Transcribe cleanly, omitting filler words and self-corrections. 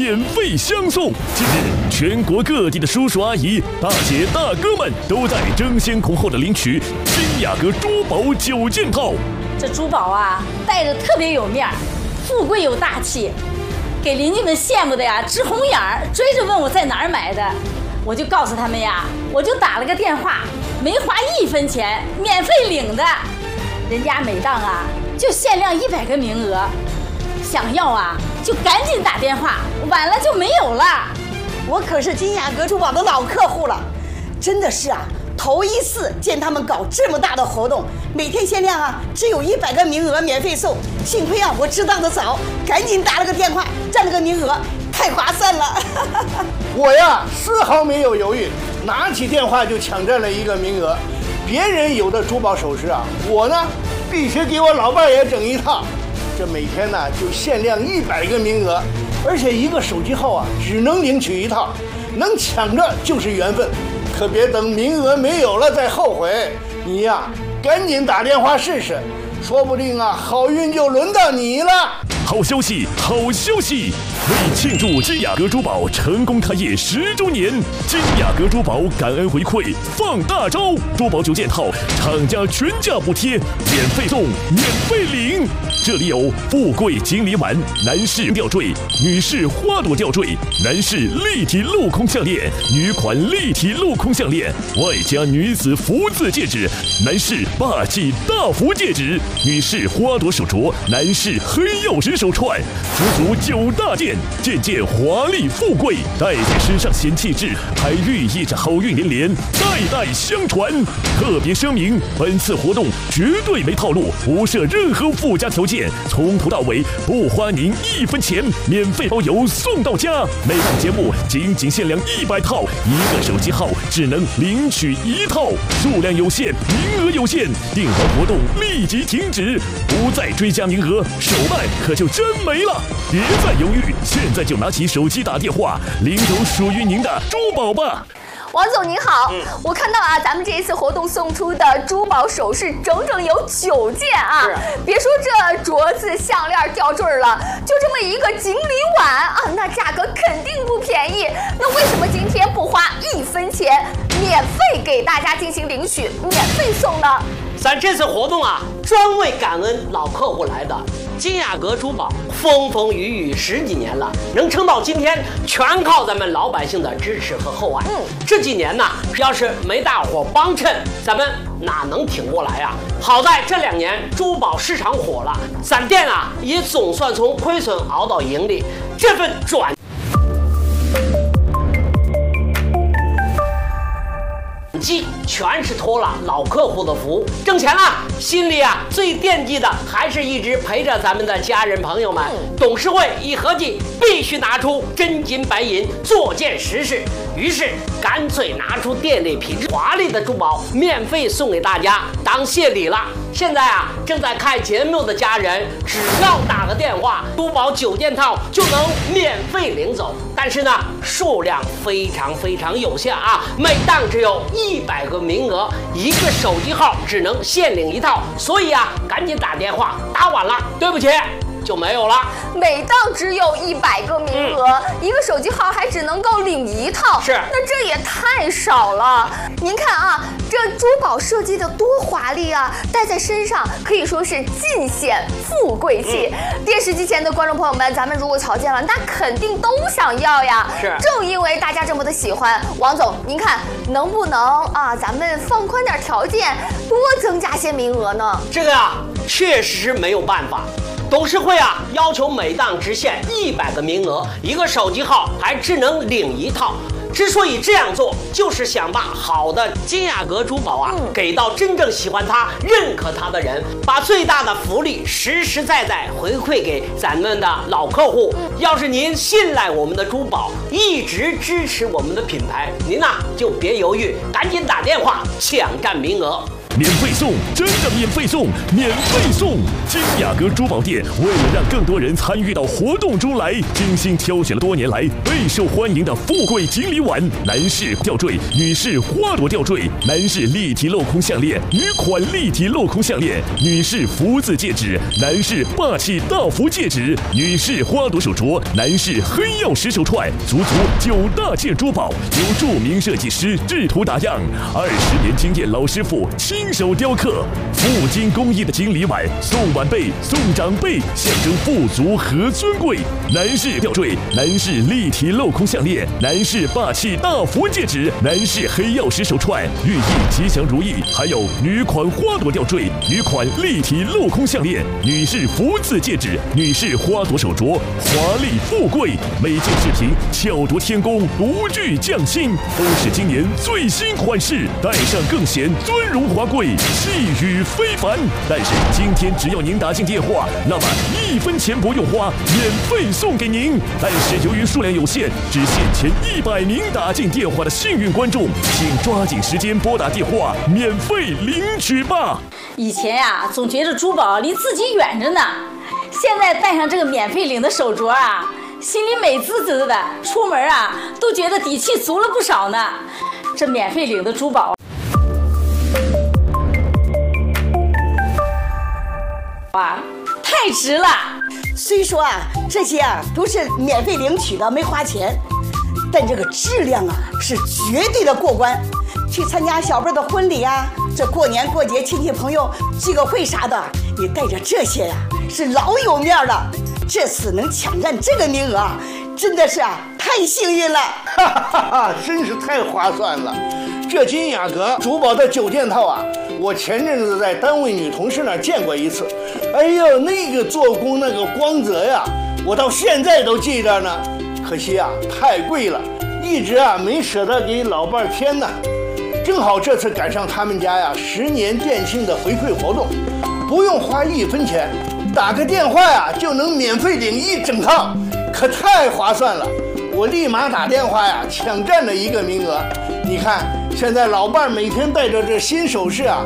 免费相送。近日，全国各地的叔叔阿姨、大姐大哥们都在争先恐后的领取金雅阁珠宝9件套。 这珠宝啊，戴着特别有面儿，富贵又大气，给邻居们羡慕的呀直红眼儿，追着问我在哪儿买的。我就告诉他们呀，我就打了个电话，没花1分钱，免费领的。人家每档啊就限量100个名额，想要啊就赶紧打电话，晚了就没有了。 我可是金雅阁珠宝的老客户了，真的是啊，头一次见他们搞这么大的活动，每天限量啊只有100个名额免费送。幸亏啊我知道的早，赶紧打了个电话，占了个名额，太划算了。 我呀丝毫没有犹豫，拿起电话就抢占了1个名额。别人有的珠宝首饰啊，我呢必须给我老伴也整一套。这每天呢就限量100个名额，而且1个手机号啊只能领取1套，能抢着就是缘分，可别等名额没有了再后悔。你呀赶紧打电话试试，说不定啊好运就轮到你了。 好消息，好消息！为庆祝金雅阁珠宝成功开业10周年，金雅阁珠宝感恩回馈放大招，珠宝9件套，厂家全价补贴，免费送，免费领。这里有富贵金梨丸、男士吊坠、女士花朵吊坠、男士立体镂空项链、女款立体镂空项链，外加女子福字戒指、男士霸气大福戒指、女士花朵手镯、男士黑曜石手串，足足9大件，件件华丽富贵，戴在身上显气质，还寓意着好运连连，代代相传。特别声明，本次活动绝对没套路，不设任何附加条件，从头到尾不花您1分钱，免费包邮送到家。每档节目仅限量100套，1个手机号只能领取1套，数量有限，名额有限，订完活动立即停止，不再追加名额，手办可就真没了。别再犹豫，现在就拿起手机打电话，领走属于您的珠宝吧。 王总您好，我看到啊，咱们这一次活动送出的珠宝首饰整整有9件啊！别说这镯子、项链、吊坠了，就这么一个锦鲤碗啊，那价格肯定不便宜。那为什么今天不花1分钱，免费给大家进行领取，免费送呢？ 咱这次活动啊，专为感恩老客户来的。金雅阁珠宝风风雨雨10几年了，能撑到今天，全靠咱们老百姓的支持和厚爱。这几年呢，要是没大伙帮衬，咱们哪能挺过来啊？好在这2年珠宝市场火了，咱店啊也总算从亏损熬到盈利，这份转机全是托了老客户的福，挣钱了，心里啊最惦记的还是一直陪着咱们的家人朋友们。董事会一合计，必须拿出真金白银做件实事，于是干脆拿出店里品质华丽的珠宝，免费送给大家当谢礼了。现在啊，正在看节目的家人，只要打个电话，珠宝9件套就能免费领走。但是呢，数量非常有限啊，每档只有100个名额，1个手机号只能限领1套，所以啊，赶紧打电话，打晚了，对不起，就没有了。 每档只有100个名额，1个手机号还只能够领1套， 是， 那这也太少了。您看啊，这珠宝设计的多华丽啊，戴在身上可以说是尽显富贵气。电视机前的观众朋友们，咱们如果瞧见了，那肯定都想要呀。 是， 正因为大家这么的喜欢，王总，您看能不能啊，咱们放宽点条件，多增加些名额呢？ 这个呀，确实是没有办法。董事会啊，要求每档只限100个名额，1个手机号还只能领1套。之所以这样做，就是想把好的金雅阁珠宝啊，给到真正喜欢它、认可它的人，把最大的福利实实在在回馈给咱们的老客户。要是您信赖我们的珠宝，一直支持我们的品牌，您呐就别犹豫，赶紧打电话抢占名额。 免费送，真的免费送，免费送！金雅阁珠宝店为了让更多人参与到活动中来，精心挑选了多年来备受欢迎的富贵锦鲤碗、男士吊坠、女士花朵吊坠、男士立体镂空项链、女款立体镂空项链、女士福字戒指、男士霸气大福戒指、女士花朵手镯、男士黑曜石手串，足9大件珠宝，由著名设计师制图打样，20年经验老师傅亲手雕刻，镀金工艺的锦鲤碗，送晚辈送长辈，象征富足和尊贵。男士吊坠、男士立体镂空项链、男士霸气大福戒指、男士黑曜石手串，寓意吉祥如意。还有女款花朵吊坠、女款立体镂空项链、女士福字戒指、女士花朵手镯，华丽富贵，每件饰品巧夺天工，独具匠心，都是今年最新款式，戴上更显尊荣华贵，气宇非凡。但是今天只要您打进电话，那么1分钱不用花，免费送给您。但是由于数量有限，只限前100名打进电话的幸运观众，请抓紧时间拨打电话，免费领取吧。 以前呀，总觉得珠宝离自己远着呢，现在戴上这个免费领的手镯啊，心里美滋滋的，出门啊都觉得底气足了不少呢。这免费领的珠宝啊，太值了。 虽说啊，这些啊都是免费领取的，没花钱，但这个质量啊是绝对的过关。去参加小辈的婚礼啊，这过年过节亲戚朋友聚个会啥的，你带着这些呀，是老有面了。这次能抢占这个名额啊，真的是啊太幸运了， 哈哈哈，真是太划算了。这金雅阁珠宝的9件套啊，我前阵子在单位女同事那儿见过一次。哎呦，那个做工那个光泽呀，我到现在都记着呢。可惜啊，太贵了，一直啊没舍得给老伴儿添呢。正好这次赶上他们家呀10年店庆的回馈活动，不用花1分钱，打个电话呀就能免费领1整套，可太划算了。我立马打电话呀抢占了1个名额。你看现在老伴儿每天戴着这新首饰啊，